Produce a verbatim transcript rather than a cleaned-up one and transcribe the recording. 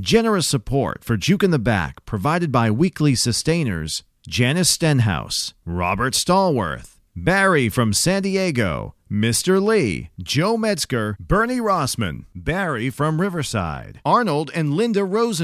Generous support for Juke in the Back provided by weekly sustainers Janice Stenhouse, Robert Stallworth, Barry from San Diego, Mister Lee, Joe Metzger, Bernie Rossman, Barry from Riverside, Arnold and Linda Rosen.